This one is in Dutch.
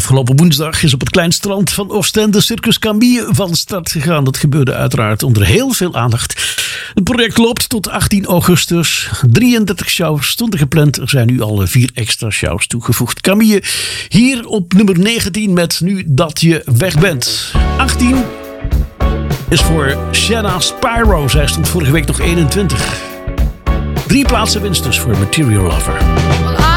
Afgelopen woensdag is op het klein strand van Oostende Circus Camille van start gegaan. Dat gebeurde uiteraard onder heel veel aandacht. Het project loopt tot 18 augustus. 33 shows stonden gepland. Er zijn nu al 4 extra shows toegevoegd. Camille hier op nummer 19 met Nu Dat Je Weg Bent. 18 is voor Shanna Spyro. Zij stond vorige week nog 21. 3 plaatsen winst dus voor Material Lover.